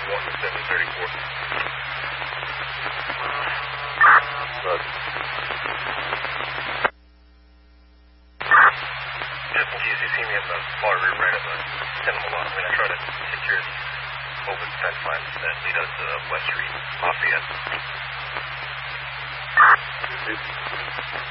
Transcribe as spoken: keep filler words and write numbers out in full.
one to seven thirty-four. But just in case you see me in the far rear right of the cinema lot, I'm going to try to secure these open fence lines that lead us to West Street, Lafayette.